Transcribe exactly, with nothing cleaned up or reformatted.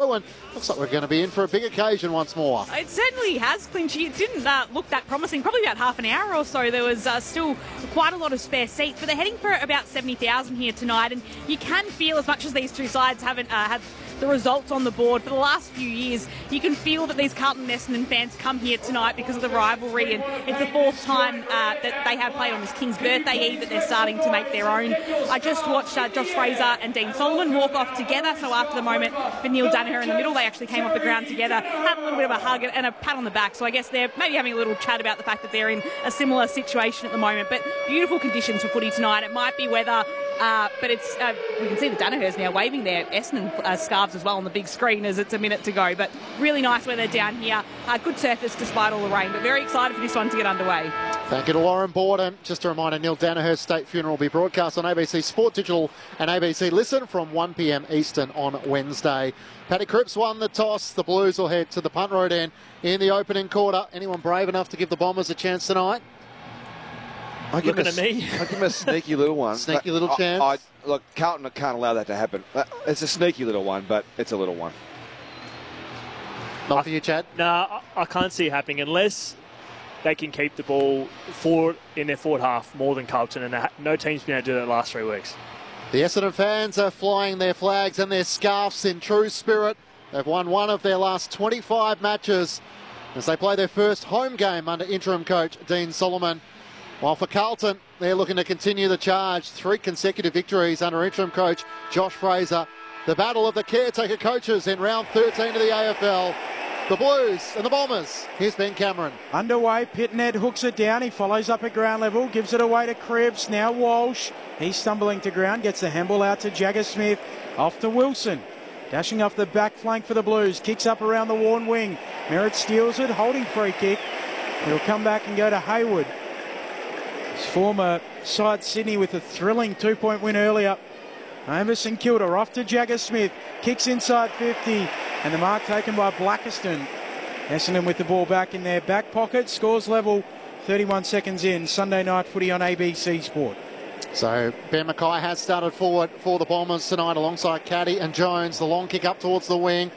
go, and looks like we're going to be in for a big occasion once more. It certainly has, Clinchy. It didn't uh, look that promising. Probably about half an hour or so, there was uh, still quite a lot of spare seats, but they're heading for about seventy thousand here tonight, and you can feel, as much as these two sides haven't uh, had the results on the board for the last few years, you can feel that these Carlton Essendon fans come here tonight because of the rivalry, and it's the fourth time uh, that they have played on this King's birthday eve that they're starting to make their own. I just watched uh, Josh Fraser and Dean Solomon walk off together, so after the moment for Neil Danaher in the middle, they actually came off the ground together, had a little bit of a hug and a pat on the back, so I guess they're maybe having a little chat about the fact that they're in a similar situation at the moment. But beautiful conditions for footy tonight. It might be weather, uh, but it's uh, we can see the Danahers now waving their Essendon uh, scarves as well on the big screen as it's a minute to go. But really nice weather down here. Uh, good surface despite all the rain, but very excited for this one to get underway. Thank you to Lauren Borden. Just a reminder, Neil Danaher's state funeral will be broadcast on A B C Sport Digital and A B C Listen from one p m Eastern on Wednesday. Paddy Cripps won the toss. The Blues will head to the punt road end in the opening quarter. Anyone brave enough to give the Bombers a chance tonight? I give Looking him at a, me. I give him a sneaky little one. Sneaky little I, chance. I, look, Carlton can't allow that to happen. It's a sneaky little one, but it's a little one. Not for you, Chad? No, I, I can't see it happening unless they can keep the ball forward in their forward half more than Carlton, and ha- no team's been able to do that the last three weeks. The Essendon fans are flying their flags and their scarves in true spirit. They've won one of their last twenty-five matches as they play their first home game under interim coach Dean Solomon. While for Carlton, they're looking to continue the charge. Three consecutive victories under interim coach Josh Fraser. The battle of the caretaker coaches in round thirteen of the A F L. The Blues and the Bombers. Here's Ben Cameron. Underway, Pitnet hooks it down. He follows up at ground level, gives it away to Cripps. Now Walsh. He's stumbling to ground, gets the handball out to Jagger Smith. Off to Wilson. Dashing off the back flank for the Blues. Kicks up around the worn wing. Merritt steals it, holding free kick. It'll come back and go to Hayward. His former side Sydney with a thrilling two-point win earlier. Over St Kilda, off to Jagger Smith. Kicks inside fifty. And the mark taken by Blackiston. Essendon with the ball back in their back pocket. Scores level, thirty-one seconds in. Sunday night footy on A B C Sport. So Ben Mackay has started forward for the Bombers tonight alongside Caddy and Jones. The long kick up towards the wing.